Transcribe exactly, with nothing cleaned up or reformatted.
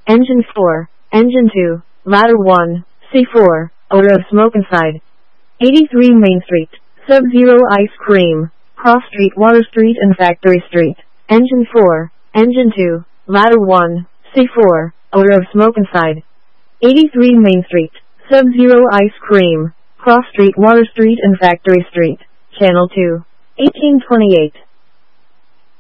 Engine four, Engine two, Ladder one, C four, odor of smoke inside. eighty-three Main Street, Sub-Zero Ice Cream, Cross Street, Water Street and Factory Street. Engine four, Engine two, Ladder one, C four, odor of smoke inside. eighty-three Main Street, Sub-Zero Ice Cream, Cross Street, Water Street and Factory Street. Channel two, eighteen twenty-eight.